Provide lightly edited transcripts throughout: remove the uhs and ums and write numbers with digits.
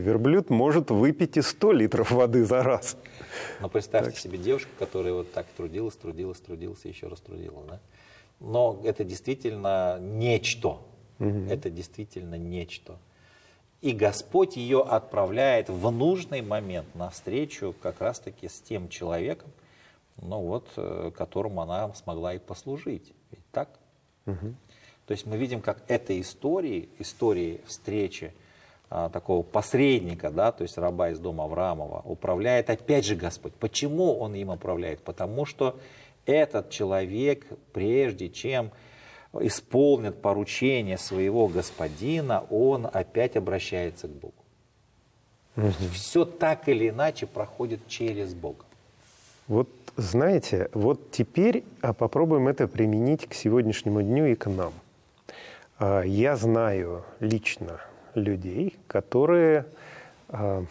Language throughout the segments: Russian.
верблюд может выпить и 100 литров воды за раз. Но представьте себе девушку, которая вот так трудилась, и еще раз трудилась. Да? Но это действительно нечто. Это действительно нечто. И Господь ее отправляет в нужный момент навстречу как раз-таки с тем человеком, ну вот, которому она смогла и послужить. Ведь так? То есть мы видим, как этой истории встречи такого посредника, да, то есть раба из дома Авраамова, управляет опять же Господь. Почему Он им управляет? Потому что этот человек, прежде чем исполнит поручение своего господина, он опять обращается к Богу. Все так или иначе проходит через Бога. Вот знаете, вот теперь попробуем это применить к сегодняшнему дню и к нам. Я знаю лично людей, которые, ну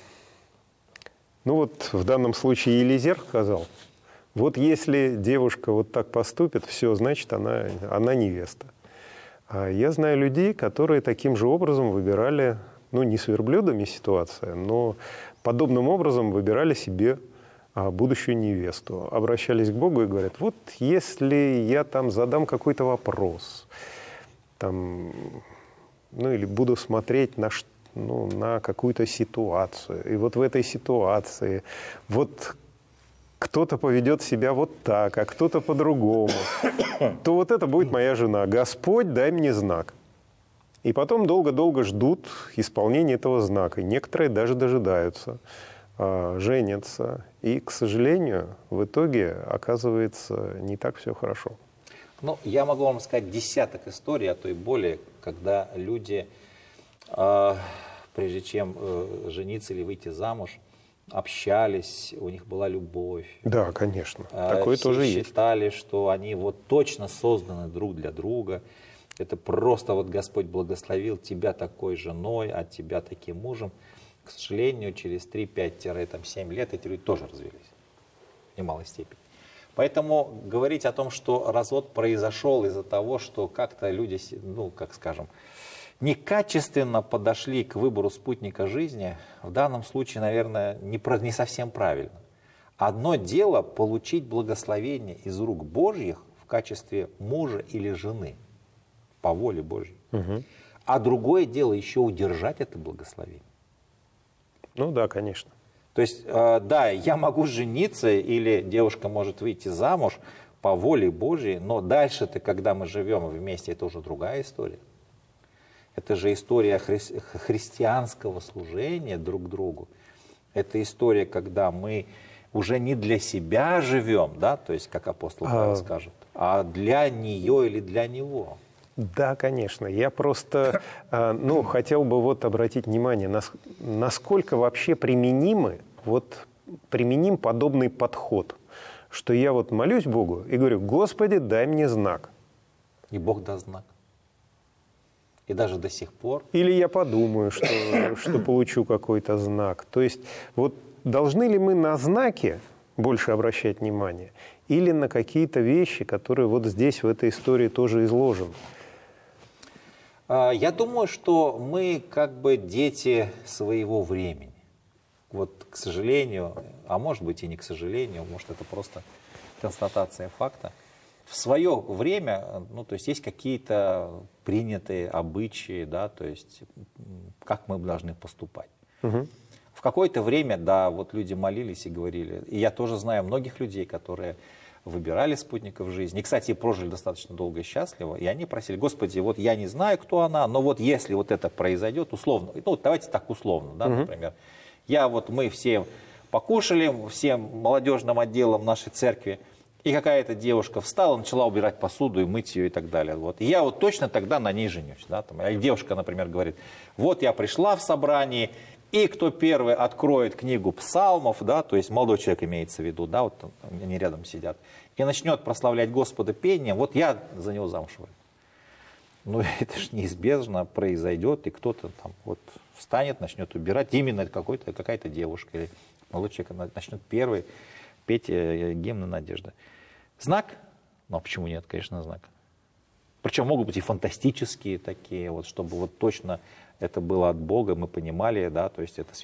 вот в данном случае Елизер сказал, вот если девушка вот так поступит, все, значит, она невеста. Я знаю людей, которые таким же образом выбирали, ну не с верблюдами ситуация, но подобным образом выбирали себе будущую невесту. Обращались к Богу и говорят, вот если я там задам какой-то вопрос, там, ну или буду смотреть на какую-то ситуацию, и вот в этой ситуации вот кто-то поведет себя вот так, а кто-то по-другому, то вот это будет моя жена. Господь, дай мне знак. И потом долго-долго ждут исполнения этого знака. Некоторые даже дожидаются, женятся. И, к сожалению, в итоге оказывается не так все хорошо. Ну, я могу вам сказать десяток историй, а то и более, когда люди, прежде чем жениться или выйти замуж, общались, у них была любовь. Да, конечно. Такое тоже есть. Все считали, что они вот точно созданы друг для друга. Это просто вот Господь благословил тебя такой женой, а тебя таким мужем. К сожалению, через 3-5-7 лет эти люди тоже развелись. В немалой степени. Поэтому говорить о том, что развод произошел из-за того, что как-то люди, ну, как скажем, некачественно подошли к выбору спутника жизни, в данном случае, наверное, не совсем правильно. Одно дело получить благословение из рук Божьих в качестве мужа или жены, по воле Божьей. А другое дело еще удержать это благословение. Ну да, конечно. То есть, да, я могу жениться, или девушка может выйти замуж по воле Божьей, но дальше-то, когда мы живем вместе, это уже другая история. Это же история христианского служения друг другу. Это история, когда мы уже не для себя живем, да, то есть, как апостол Павел скажет, а для нее или для него. Да, конечно. Я просто хотел бы вот обратить внимание, насколько вообще применим подобный подход, что я вот молюсь Богу и говорю, Господи, дай мне знак. И Бог даст знак. И даже до сих пор. Или я подумаю, что получу какой-то знак. То есть вот должны ли мы на знаки больше обращать внимание или на какие-то вещи, которые вот здесь в этой истории тоже изложены? Я думаю, что мы как бы дети своего времени. Вот, к сожалению, а может быть и не к сожалению, может это просто констатация факта. В свое время, ну, то есть какие-то принятые обычаи, да, то есть как мы должны поступать. В какое-то время, да, вот люди молились и говорили, и я тоже знаю многих людей, которые выбирали спутников жизни, и, кстати, прожили достаточно долго и счастливо, и они просили, Господи, вот я не знаю, кто она, но вот если вот это произойдет, условно, ну, давайте так условно, да, например, мы все покушали, всем молодежным отделом нашей церкви, и какая-то девушка встала, начала убирать посуду и мыть ее и так далее. Вот. И я вот точно тогда на ней женюсь. Да, там. Или девушка, например, говорит, вот я пришла в собрание, и кто первый откроет книгу псалмов, да, то есть молодой человек имеется в виду, да, вот они рядом сидят, и начнет прославлять Господа пением, вот я за него замуж выйду. Ну, это же неизбежно произойдет, и кто-то там вот встанет, начнет убирать, именно какая-то девушка или молодой человек начнет первый петь гимны надежды. Знак? Ну, а почему нет, конечно, знак. Причем могут быть и фантастические такие, вот, чтобы вот точно это было от Бога, мы понимали, да, то есть это